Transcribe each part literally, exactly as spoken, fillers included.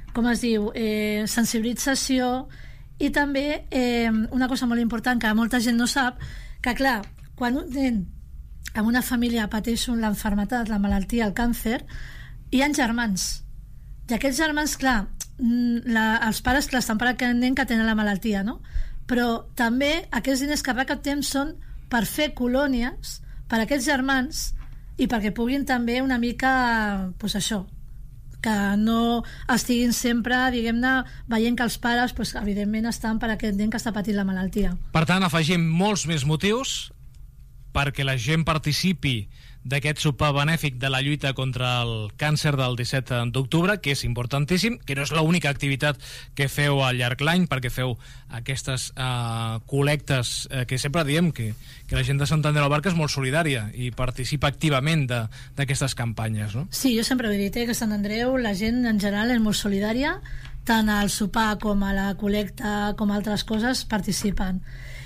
com es diu, eh, sensibilització, i també eh, una cosa molt important que molta gent no sap, que clar, quan un nen en una família pateix l'enfermetat, la malaltia, el càncer, hi ha germans, i aquests germans, clar, la, els pares clar, estan per aquest nen que tenen la malaltia, no? Però també aquests diners que recaptem són per fer colònies per a aquests germans i perquè puguin també una mica, pues això, que no estiguin sempre, diguem-ne, veient que els pares, pues, evidentment, estan per aquest nen que està patint la malaltia. Per tant, afegim molts més motius perquè la gent participi d'aquest sopar benèfic de la lluita contra el càncer del disset d'octubre, que és importantíssim, que no és l'única activitat que feu al llarg l'any, perquè feu aquestes uh, col·lectes uh, que sempre diem que, que la gent de Sant Andreu de la Barca és molt solidària i participa activament d'aquestes campanyes, no? Sí, jo sempre ho he dit, eh, que a Sant Andreu la gent en general és molt solidària, tant al sopar com a la col·lecta com a altres coses participen.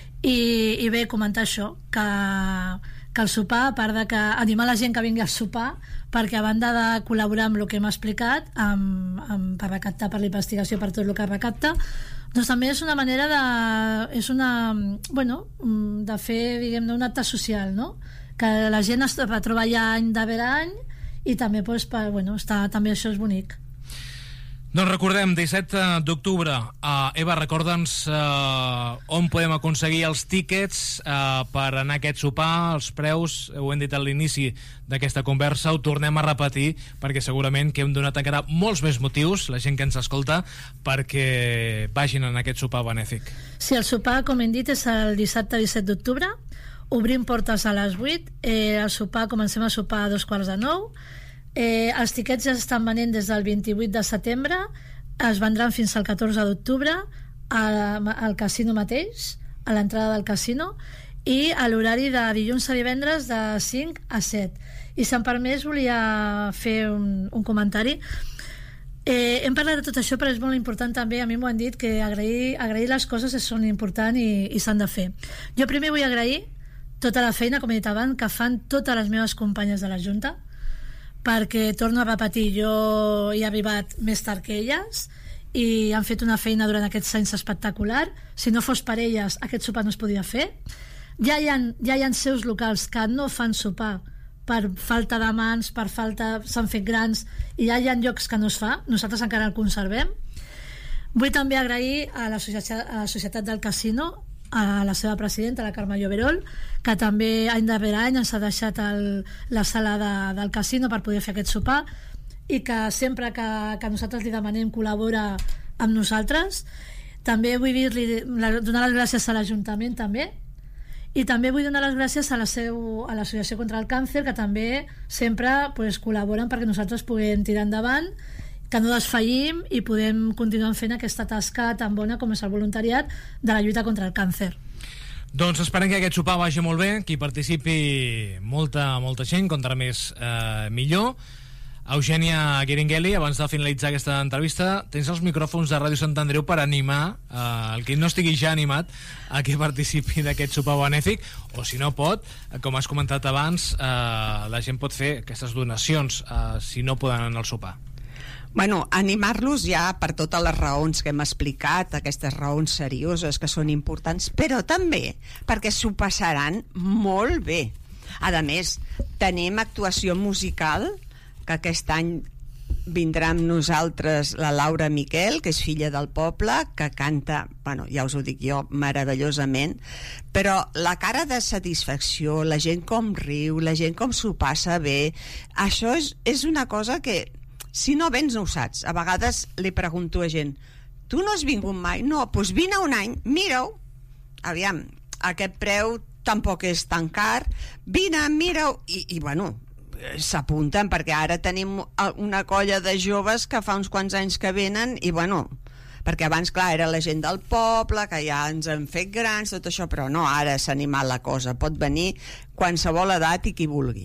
I, i bé, comentar això, que que el sopar, a part de que animar la gent que vingui al sopar, perquè a banda de col·laborar amb el que hem explicat, amb, amb, per recaptar per la investigació, per tot el que recapta, doncs també és una manera de, és una, bueno, de fer, diguem-ne, un acte social, no? Que la gent es va trobar allà any darrere any i també, doncs, per, bueno, està, també això és bonic. Doncs recordem, disset d'octubre, uh, Eva, recorda'ns uh, on podem aconseguir els tíquets uh, per anar a aquest sopar, els preus, ho hem dit a l'inici d'aquesta conversa, ho tornem a repetir perquè segurament que hem donat encara molts més motius, la gent que ens escolta, perquè vagin en aquest sopar benèfic. Sí, el sopar, com hem dit, és el dissabte disset d'octubre, obrim portes a les vuit, eh, el sopar, comencem a sopar a dos quarts de nou. Eh, els tiquets ja estan venent des del vint-i-vuit de setembre, es vendran fins al catorze d'octubre al casino mateix, a l'entrada del casino, i a l'horari de dilluns a divendres de cinc a set. I si em permès volia fer un, un comentari. Eh, hem parlat de tot això, però és molt important també, a mi m'ho han dit, que agrair, agrair les coses són importants i, i s'han de fer. Jo primer vull agrair tota la feina, com he dit abans, que fan totes les meves companyes de la Junta, perquè, torno a repetir, jo he arribat més tard que elles i han fet una feina durant aquests anys espectacular. Si no fos per elles, aquest sopar no es podia fer. Ja hi ha, ja hi ha seus locals que no fan sopar per falta de mans, per falta, s'han fet grans, i ja hi ha llocs que no es fa, nosaltres encara el conservem. Vull també agrair a la Societat, a la Societat del Casino, a la seva presidenta, la Carme Lloverol, que també any darrere any ens ha deixat el, la sala de, del casino per poder fer aquest sopar, i que sempre que, que nosaltres li demanem col·labora amb nosaltres. També vull dir-li, donar les gràcies a l'Ajuntament també, i també vull donar les gràcies a la seu, a l'Associació contra el Càncer, que també sempre pues, col·laboren perquè nosaltres puguem tirar endavant, que no desfallim i podem continuar fent aquesta tasca tan bona com és el voluntariat de la lluita contra el càncer. Doncs esperem que aquest sopar vagi molt bé, que hi participi molta, molta gent, contra més eh, millor. Eugènia Guiringhelli, abans de finalitzar aquesta entrevista, tens els micròfons de Ràdio Sant Andreu per animar eh, el que no estigui ja animat a que participi d'aquest sopar benèfic, o si no pot, com has comentat abans, eh, la gent pot fer aquestes donacions eh, si no poden anar al sopar. Bueno, animar-los ja per totes les raons que hem explicat, aquestes raons serioses que són importants, però també perquè s'ho passaran molt bé. A més, tenim actuació musical, que aquest any vindrà amb nosaltres la Laura Miquel, que és filla del poble, que canta, bueno, ja us ho dic jo, meravellosament, però la cara de satisfacció, la gent com riu, la gent com s'ho passa bé, això és, és una cosa que si no vens no ho saps. A vegades li pregunto a gent, tu no has vingut mai? No, doncs vine un any, mira-ho, aviam, aquest preu tampoc és tan car, vine, mira-ho, i, i bueno, s'apunten, perquè ara tenim una colla de joves que fa uns quants anys que venen, i bueno, perquè abans, clar, era la gent del poble, que ja ens han fet grans, tot això, però no, ara s'ha animat la cosa, pot venir qualsevol edat i qui vulgui.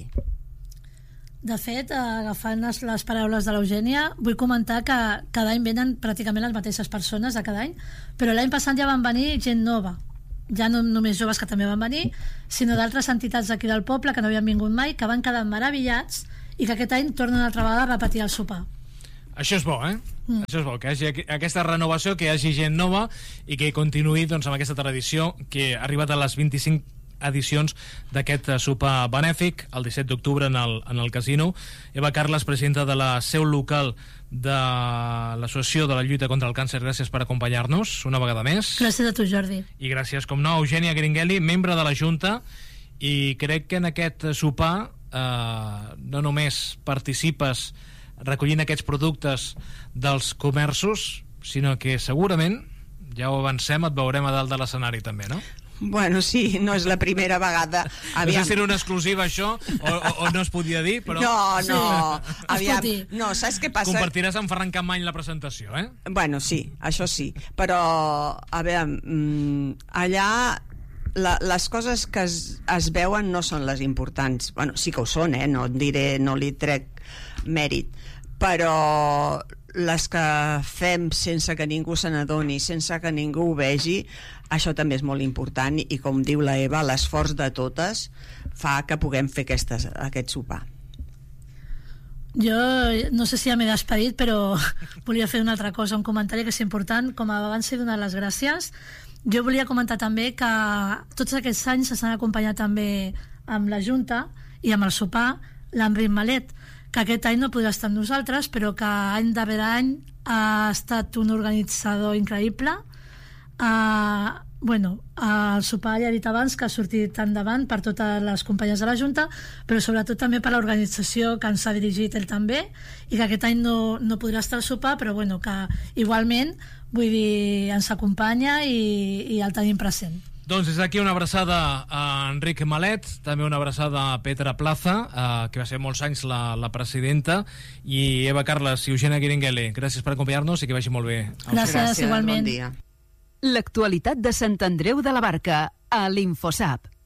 De fet, agafant les, les paraules de l'Eugènia, vull comentar que cada any venen pràcticament les mateixes persones de cada any, però l'any passat ja van venir gent nova, ja no només joves que també van venir, sinó d'altres entitats d'aquí del poble que no havien vingut mai, que van quedar meravellats i que aquest any tornen altra vegada a repetir el sopar. Això és bo, eh? Mm. Això és bo, que hi hagi aquesta renovació, que hi hagi gent nova i que continuï doncs, amb aquesta tradició que ha arribat a les vint-i-cinc edicions d'aquest sopar benèfic el disset d'octubre en, el, en el casino. Eva Carles, presidenta de la seu local de l'Associació de la Lluita contra el Càncer, gràcies per acompanyar-nos una vegada més. Gràcies a tu, Jordi. I gràcies, com no, a Eugènia Gringueli, membre de la Junta, i crec que en aquest sopar eh, no només participes recollint aquests productes dels comerços, sinó que segurament, ja ho avancem, et veurem a dalt de l'escenari també, no? Bueno, sí, no és la primera vegada. Aviam. No sé si era una exclusiva això o, o, o no es podia dir, però... No, no, sí. aviam, no, saps què passa? Compartiràs amb Ferran Campmany la presentació, eh? Bueno, sí, això sí, però a veure, allà la, les coses que es, es veuen no són les importants. Bueno, sí que ho són, eh? No et diré, no li trec mèrit, però les que fem sense que ningú se n'adoni, sense que ningú ho vegi, això també és molt important, i com diu la Eva, l'esforç de totes fa que puguem fer aquestes, aquest sopar. Jo no sé si ja m'he despedit, però volia fer una altra cosa, un comentari que és important. Com abans he donat les gràcies, jo volia comentar també que tots aquests anys s'han acompanyat també amb la Junta i amb el sopar l'Enric Malet, que aquest any no podrà estar amb nosaltres, però que any darrere any ha estat un organitzador increïble. Uh, bueno, uh, el sopar ja he dit abans que ha sortit endavant per totes les companyes de la Junta, però sobretot també per l'organització que ens ha dirigit ell també, i que aquest any no, no podrà estar al sopar, però bueno, que igualment, vull dir, ens acompanya i, i el tenim present. Doncs des d'aquí una abraçada a Enric Malet, també una abraçada a Petra Plaza, eh, que va ser molts anys la, la presidenta, i Eva Carles i Eugènia Gringueli. Gràcies per acompanyar-nos i que vagi molt bé. Gràcies, Gràcies igualment. Bon dia. L'actualitat de Sant Andreu de la Barca a l'Infosap.